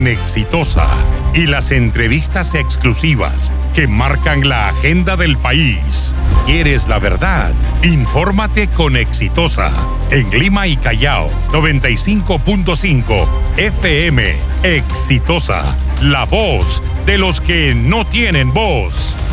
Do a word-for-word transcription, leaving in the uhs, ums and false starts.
Exitosa y las entrevistas exclusivas que marcan la agenda del país. ¿Quieres la verdad? Infórmate con Exitosa en Lima y Callao, noventa y cinco punto cinco F M. Exitosa, la voz de los que no tienen voz.